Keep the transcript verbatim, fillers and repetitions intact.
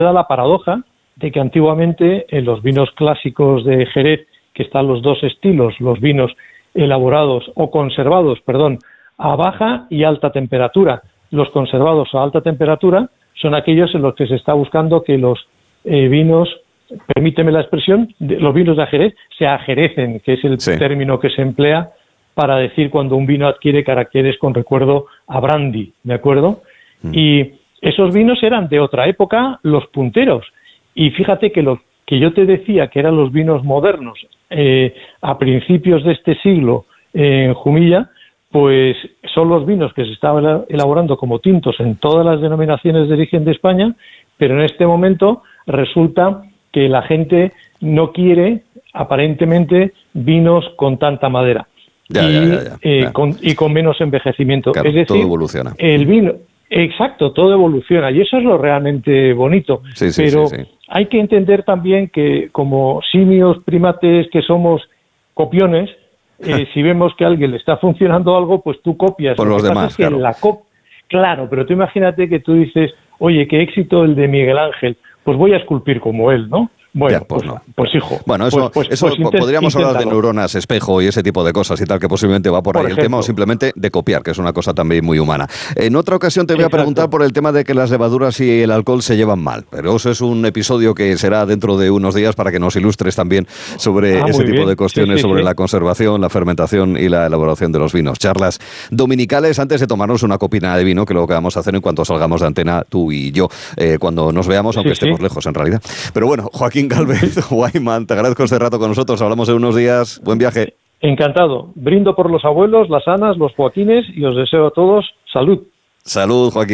da la paradoja de que antiguamente en los vinos clásicos de Jerez, que están los dos estilos, los vinos elaborados o conservados, perdón, a baja y alta temperatura. Los conservados a alta temperatura son aquellos en los que se está buscando que los eh, vinos, permíteme la expresión, de, los vinos de Jerez se ajerecen, que es el sí. término que se emplea para decir cuando un vino adquiere caracteres con recuerdo a brandy, ¿de acuerdo? Mm. Y esos vinos eran de otra época los punteros. Y fíjate que los que yo te decía que eran los vinos modernos eh, a principios de este siglo eh, en Jumilla, pues son los vinos que se estaban elaborando como tintos en todas las denominaciones de origen de España, pero en este momento resulta que la gente no quiere, aparentemente, vinos con tanta madera ya, y, ya, ya, ya, eh, ya. Con, y con menos envejecimiento. Claro, es decir, todo evoluciona. El vino, exacto, todo evoluciona y eso es lo realmente bonito. Sí, sí, pero sí, sí. hay que entender también que como simios primates que somos copiones, Eh, si vemos que a alguien le está funcionando algo, pues tú copias. Por Lo los que pasa demás, es que claro. La cop- claro, pero tú imagínate que tú dices, oye, qué éxito el de Miguel Ángel, pues voy a esculpir como él, ¿no? Bueno, ya, pues, pues, no. pues hijo. Bueno, eso, pues, pues, eso pues intent- podríamos hablar de inténtalo. neuronas espejo y ese tipo de cosas y tal, que posiblemente va por, por ahí ejemplo. el tema, o simplemente de copiar, que es una cosa también muy humana. En otra ocasión te voy Exacto. a preguntar por el tema de que las levaduras y el alcohol se llevan mal, pero eso es un episodio que será dentro de unos días para que nos ilustres también sobre Ah, ese muy tipo bien. de cuestiones, sí, sí, sobre sí. la conservación, la fermentación y la elaboración de los vinos. Charlas dominicales antes de tomarnos una copina de vino, que luego que vamos a hacer en cuanto salgamos de antena tú y yo, eh, cuando nos veamos, aunque Sí, estemos sí. lejos en realidad. Pero bueno, Joaquín Gálvez, Wayman, te agradezco este rato con nosotros, hablamos en unos días, buen viaje. Encantado. Brindo por los abuelos, las Anas, los Joaquines y os deseo a todos salud. Salud, Joaquín.